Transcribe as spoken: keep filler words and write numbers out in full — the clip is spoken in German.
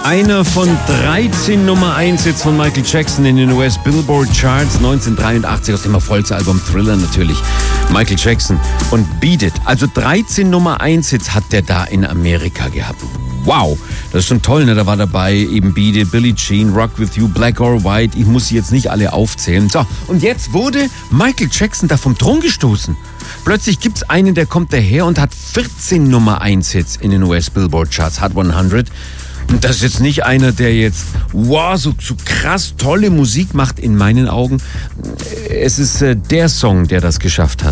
Einer von dreizehn Nummer eins Hits von Michael Jackson in den U S Billboard Charts neunzehnhundertdreiundachtzig aus dem Erfolgsalbum Thriller natürlich. Michael Jackson und Beat It. Also dreizehn Nummer eins Hits hat der da in Amerika gehabt. Wow, das ist schon toll, ne? Da war dabei eben Beat It, Billie Jean, Rock With You, Black or White. Ich muss sie jetzt nicht alle aufzählen. So, und jetzt wurde Michael Jackson da vom Thron gestoßen. Plötzlich gibt's einen, der kommt daher und hat vierzehn Nummer eins Hits in den U S Billboard Charts, Hot hundert. Und das ist jetzt nicht einer, der jetzt, wow, so, so krass tolle Musik macht in meinen Augen. Es ist äh, der Song, der das geschafft hat.